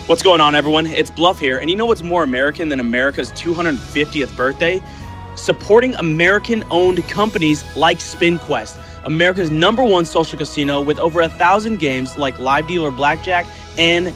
What's going on, everyone? It's Bluff here, and you know what's more American than America's 250th birthday? Supporting American-owned companies like SpinQuest, America's #1 social casino with over 1,000 games like live dealer blackjack and